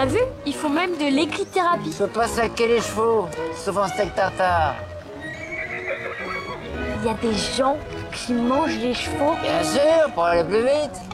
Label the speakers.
Speaker 1: T'as vu? Ils font même de l'équithérapie.
Speaker 2: Je peux pas saquer les chevaux, sauf en steak tartare.
Speaker 1: Il y a des gens qui mangent les chevaux.
Speaker 2: Bien sûr, pour aller plus vite.